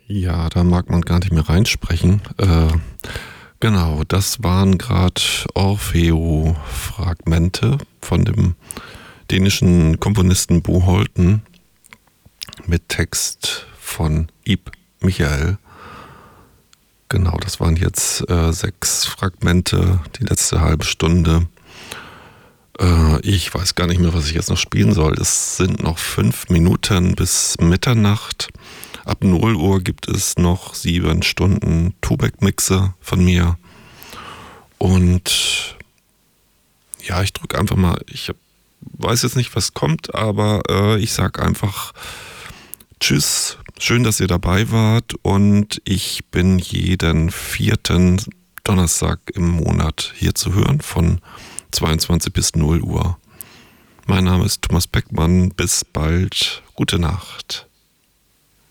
Ja, da mag man gar nicht mehr reinsprechen. Genau, das waren gerade Orfeo-Fragmente von dem dänischen Komponisten Bo Holten mit Text von Ib Michael. Genau, das waren jetzt 6 Fragmente, die letzte halbe Stunde. Ich weiß gar nicht mehr, was ich jetzt noch spielen soll. Es sind noch 5 Minuten bis Mitternacht. Ab 0 Uhr gibt es noch 7 Stunden Tubeck-Mixe von mir. Und ja, ich drücke einfach mal, ich weiß jetzt nicht, was kommt, aber ich sag einfach Tschüss, schön, dass ihr dabei wart und ich bin jeden 4. Donnerstag im Monat hier zu hören von 22 bis 0 Uhr. Mein Name ist Thomas Beckmann, bis bald, gute Nacht.